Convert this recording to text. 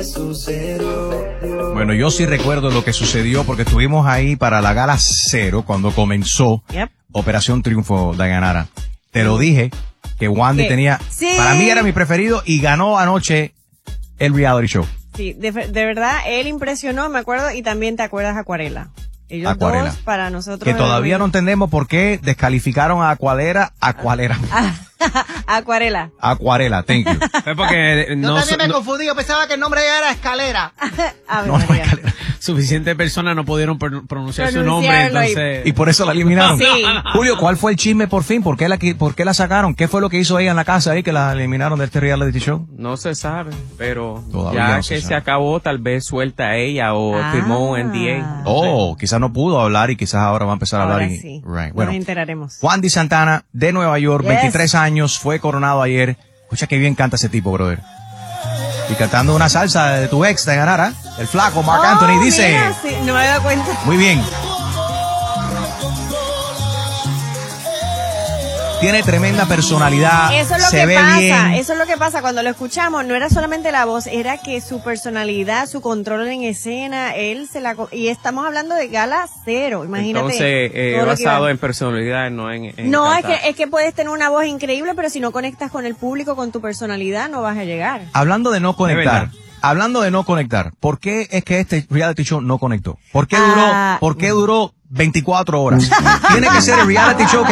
Bueno, yo sí recuerdo lo que sucedió porque estuvimos ahí para la Gala 0 cuando comenzó Operación Triunfo Dayanara. Te lo dije que Wandy tenía, para mí era mi preferido y ganó anoche el reality show. Sí, de verdad, él impresionó, me acuerdo, y también te acuerdas Acuarela. Ellos Acuarela. dos, para nosotros. Que todavía no entendemos por qué descalificaron a Acuarela. Acuarela. Acuarela, thank you. Es porque Yo también me confundí, yo pensaba que el nombre de ella era Escalera. No, Escalera. Suficientes personas no pudieron pronunciar su nombre, entonces... Y por eso la eliminaron. Sí. Julio, ¿cuál fue el chisme por fin? ¿Por qué la sacaron? ¿Qué fue lo que hizo ella en la casa ahí que la eliminaron de este reality show? No se sabe, pero Todavía ya no se que sabe. se acabó, tal vez suelta a ella o firmó un NDA. Oh, quizás no pudo hablar y quizás ahora va a empezar a hablar. Ahora Y, sí. right. Bueno, Nos enteraremos. Wandy Santana de Nueva York, Yes. 23 años, fue coronado ayer. Escucha que bien canta ese tipo, brother. Y cantando una salsa de tu ex de Dayanara, el flaco Marc Anthony dice... Mira, sí, no me había dado cuenta. Muy bien. Tiene tremenda personalidad. Eso es lo se que ve pasa, bien. eso es lo que pasa cuando lo escuchamos, no era solamente la voz, era que su personalidad, su control en escena, y estamos hablando de Gala 0, imagínate. Entonces, todo lo que basado iba- en personalidad, no en No, cantar. es que puedes tener una voz increíble, pero si no conectas con el público, con tu personalidad, no vas a llegar. Hablando de no conectar. verdad. Hablando de no conectar, ¿por qué es que este reality show no conectó? ¿Por qué duró 24 horas? Tiene que ser el reality show que